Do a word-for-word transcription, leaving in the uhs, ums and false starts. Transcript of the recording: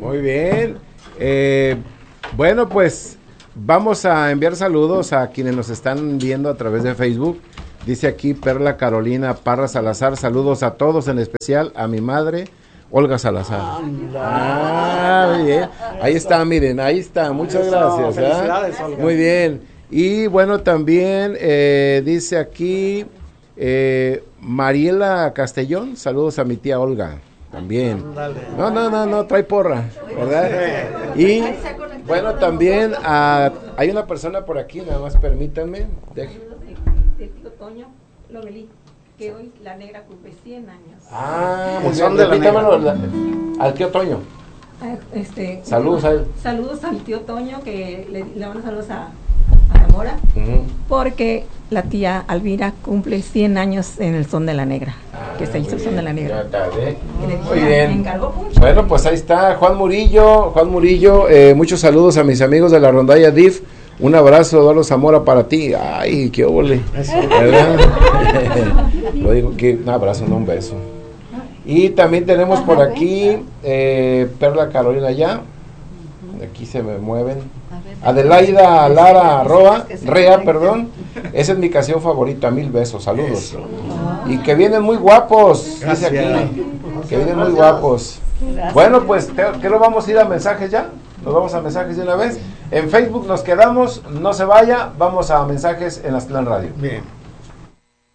Muy bien. Eh, bueno, pues vamos a enviar saludos a quienes nos están viendo a través de Facebook. Dice aquí Perla Carolina Parra Salazar, saludos a todos, en especial a mi madre, Olga Salazar. Ah, bien. Ahí está, miren, ahí está. Muchas gracias. Felicidades, Olga. Muy bien. Y bueno, también eh, dice aquí eh, Mariela Castellón, saludos a mi tía Olga. También. No, no, no, no, trae porra, ¿verdad? Y bueno, también a, hay una persona por aquí, nada más permítanme. Deje. De tío Toño Lomelí, que hoy la negra cumple cien años. Ah, El muy son bien, de la repítamelo, negra. la- al tío Toño. Ah, Este, Saludos a él. Saludos al tío Toño, que le, le mando saludos a, a Zamora, Ujú. porque la tía Alvira cumple cien años en el Son de la Negra, que se Ah, hizo el muy Son de la bien, Negra. ya tarde. Y le- Muy me bien. encargó mucho. Bueno, pues ahí está Juan Murillo, Juan Murillo, eh, muchos saludos a mis amigos de la rondalla D I F. Un abrazo, Eduardo Zamora, para ti. Ay, qué óvole. ¿Verdad? Lo digo que un abrazo, no un beso. Y también tenemos por aquí eh, Perla Carolina ya. Aquí se me mueven. Adelaida Lara Roa, Rea, perdón. Esa es mi canción favorita, mil besos, saludos. Y que vienen muy guapos, dice Gracias. aquí. Que vienen muy guapos. Bueno, pues, ¿qué lo vamos a ir a mensajes ya? Nos vamos a mensajes de una vez. En Facebook nos quedamos, no se vaya, vamos a mensajes en Aztlán Radio. Bien.